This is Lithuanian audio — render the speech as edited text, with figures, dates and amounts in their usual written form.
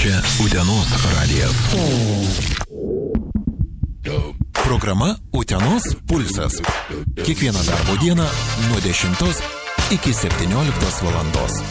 Čia Utenos radijas. Programa Utenos pulsas. Kiekvieną darbo dieną nuo 10 iki 17 valandos.